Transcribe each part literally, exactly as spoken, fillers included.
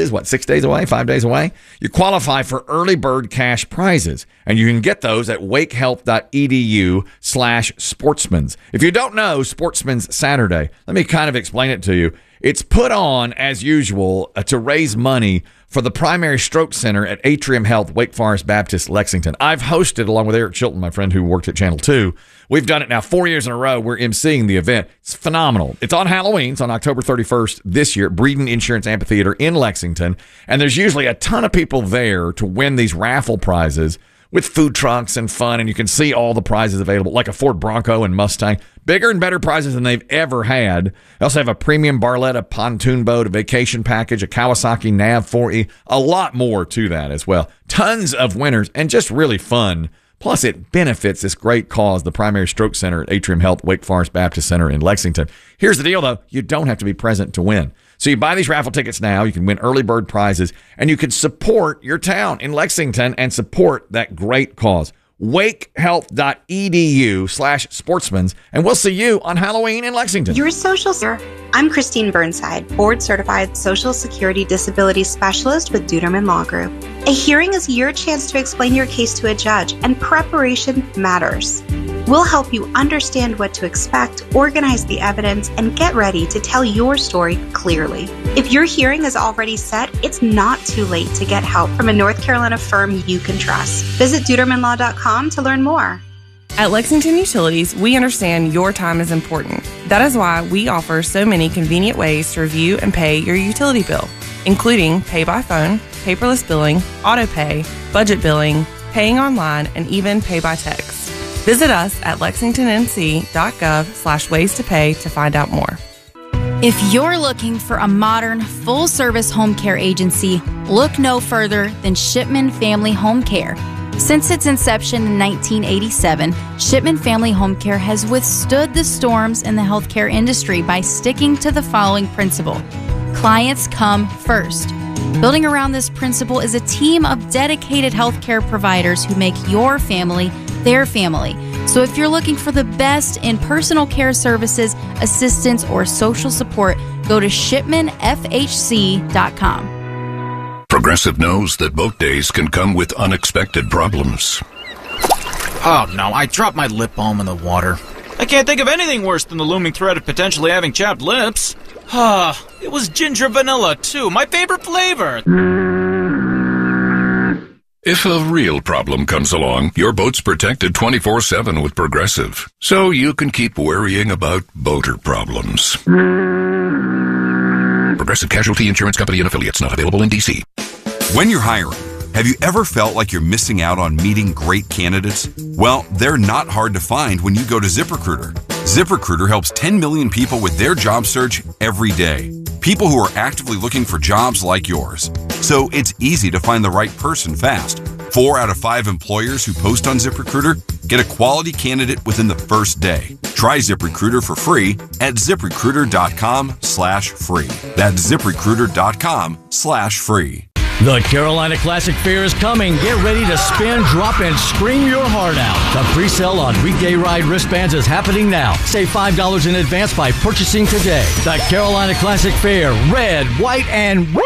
is, what, six days away, five days away? You qualify for early bird cash prizes, and you can get those at wakehealth.edu slash sportsmans. If you don't know Sportsman's Saturday, let me kind of explain it to you. It's put on, as usual, uh, to raise money for the Primary Stroke Center at Atrium Health, Wake Forest Baptist, Lexington. I've hosted, along with Eric Chilton, my friend who worked at Channel two. We've done it now four years in a row. We're emceeing the event. It's phenomenal. It's on Halloween. It's on October thirty-first this year at Breeden Insurance Amphitheater in Lexington. And there's usually a ton of people there to win these raffle prizes with food trucks and fun. And you can see all the prizes available, like a Ford Bronco and Mustang. Bigger and better prizes than they've ever had. They also have a premium Barletta pontoon boat, a vacation package, a Kawasaki Nav four E, a lot more to that as well. Tons of winners and just really fun. Plus, it benefits this great cause, the Primary Stroke Center at Atrium Health, Wake Forest Baptist Center in Lexington. Here's the deal, though. You don't have to be present to win. So you buy these raffle tickets now. You can win early bird prizes, and you can support your town in Lexington and support that great cause. wakehealth.edu slash sportsmans, and we'll see you on Halloween in Lexington. Your social sir. I'm Christine Burnside, board-certified Social Security Disability Specialist with Duderman Law Group. A hearing is your chance to explain your case to a judge, and preparation matters. We'll help you understand what to expect, organize the evidence, and get ready to tell your story clearly. If your hearing is already set, it's not too late to get help from a North Carolina firm you can trust. Visit duderman law dot com to learn more. At Lexington Utilities, we understand your time is important. That is why we offer so many convenient ways to review and pay your utility bill, including pay by phone, paperless billing, auto pay, budget billing, paying online, and even pay by text. Visit us at lexingtonnc.gov slash ways to pay to find out more. If you're looking for a modern, full-service home care agency, look no further than Shipman Family Home Care. Since its inception in nineteen eighty-seven, Shipman Family Home Care has withstood the storms in the healthcare industry by sticking to the following principle: clients come first. Building around this principle is a team of dedicated healthcare providers who make your family their family. So if you're looking for the best in personal care services, assistance, or social support, go to shipman f h c dot com. Progressive knows that boat days can come with unexpected problems. Oh no, I dropped my lip balm in the water. I can't think of anything worse than the looming threat of potentially having chapped lips. Ah, it was ginger vanilla too, my favorite flavor. If a real problem comes along, your boat's protected twenty-four seven with Progressive, so you can keep worrying about boater problems. Progressive Casualty Insurance Company and Affiliates, not available in D C. When you're hiring, have you ever felt like you're missing out on meeting great candidates? Well, they're not hard to find when you go to ZipRecruiter. ZipRecruiter helps ten million people with their job search every day. People who are actively looking for jobs like yours. So it's easy to find the right person fast. Four out of five employers who post on ZipRecruiter get a quality candidate within the first day. Try ZipRecruiter for free at ZipRecruiter.com slash free. That's ZipRecruiter.com slash free. The Carolina Classic Fair is coming. Get ready to spin, drop, and scream your heart out. The pre-sale on weekday ride wristbands is happening now. Save five dollars in advance by purchasing today. The Carolina Classic Fair, red, white, and woo!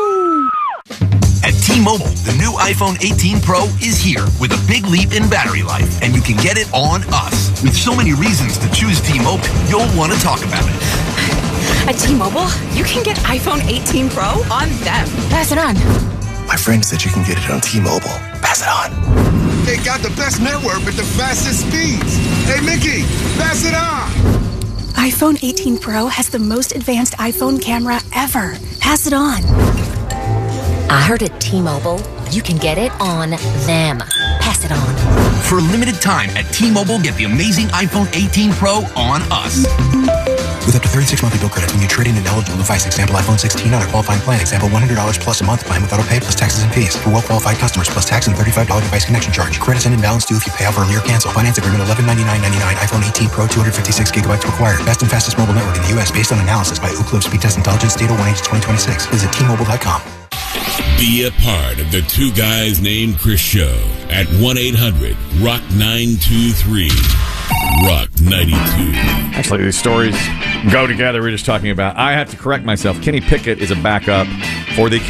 At T-Mobile, the new iPhone eighteen Pro is here with a big leap in battery life, and you can get it on us. With so many reasons to choose T-Mobile, you'll want to talk about it. At T-Mobile, you can get iPhone eighteen Pro on them. Pass it on. My friend said you can get it on T-Mobile. Pass it on. They got the best network with the fastest speeds. Hey, Mickey, pass it on. iPhone eighteen Pro has the most advanced iPhone camera ever. Pass it on. I heard at T-Mobile, you can get it on them. Pass it on. For a limited time at T-Mobile, get the amazing iPhone eighteen Pro on us. With up to thirty-six monthly bill credits when you trade in an eligible device. Example iPhone sixteen on a qualifying plan. Example one hundred dollars plus a month plan with auto pay plus taxes and fees. For well-qualified customers plus tax and thirty-five dollars device connection charge. Credits end and balance due if you pay off early or cancel. Finance agreement eleven ninety-nine ninety-nine. iPhone eighteen Pro two hundred fifty-six gigabytes required. Best and fastest mobile network in the U S based on analysis by Ookla Speed Test Intelligence. Data one H twenty twenty-six. Visit T Mobile dot com. Be a part of the Two Guys Named Chris show at one eight hundred rock nine two three. Rock ninety-two. Actually, these stories go together. We we're just talking about. I have to correct myself. Kenny Pickett is a backup for the